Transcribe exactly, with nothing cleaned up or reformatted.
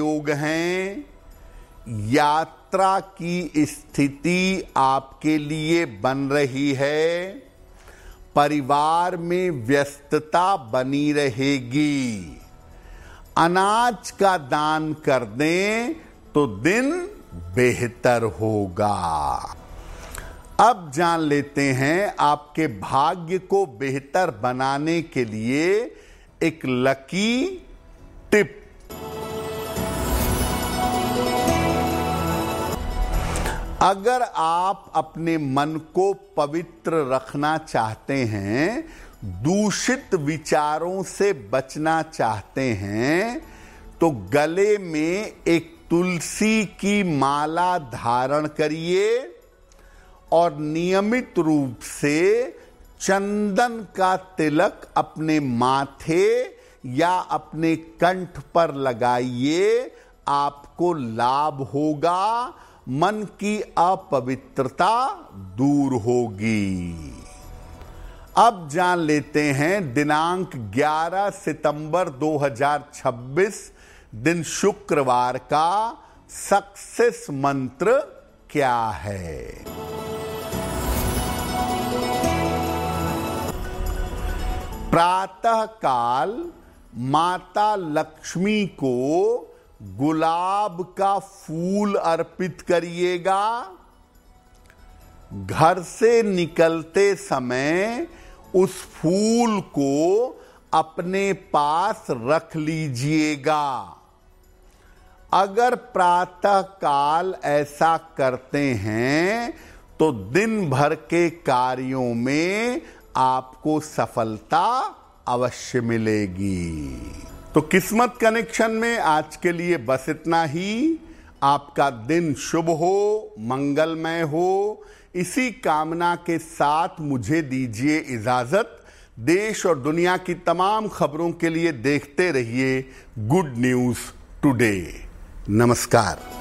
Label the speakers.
Speaker 1: योग हैं। यात्रा की स्थिति आपके लिए बन रही है। परिवार में व्यस्तता बनी रहेगी। अनाज का दान कर दें तो दिन बेहतर होगा। अब जान लेते हैं आपके भाग्य को बेहतर बनाने के लिए एक लकी टिप। अगर आप अपने मन को पवित्र रखना चाहते हैं, दूषित विचारों से बचना चाहते हैं, तो गले में एक तुलसी की माला धारण करिए और नियमित रूप से चंदन का तिलक अपने माथे या अपने कंठ पर लगाइए। आपको लाभ होगा, मन की अपवित्रता दूर होगी। अब जान लेते हैं दिनांक ग्यारह सितंबर दो हज़ार छब्बीस दिन शुक्रवार का सक्सेस मंत्र क्या है। प्रातः काल माता लक्ष्मी को गुलाब का फूल अर्पित करिएगा। घर से निकलते समय उस फूल को अपने पास रख लीजिएगा। अगर प्रातः काल ऐसा करते हैं तो दिन भर के कार्यों में आपको सफलता अवश्य मिलेगी। तो किस्मत कनेक्शन में आज के लिए बस इतना ही। आपका दिन शुभ हो, मंगलमय हो, इसी कामना के साथ मुझे दीजिए इजाजत। देश और दुनिया की तमाम खबरों के लिए देखते रहिए गुड न्यूज टुडे। नमस्कार।